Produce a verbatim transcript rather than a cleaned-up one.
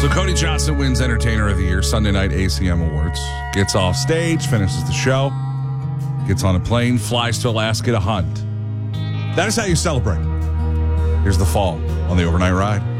So Cody Johnson wins Entertainer of the Year, Sunday Night A C M Awards. Gets off stage, finishes the show, gets on a plane, flies to Alaska to hunt. That is how you celebrate. Here's the fall on the Overnight Ride.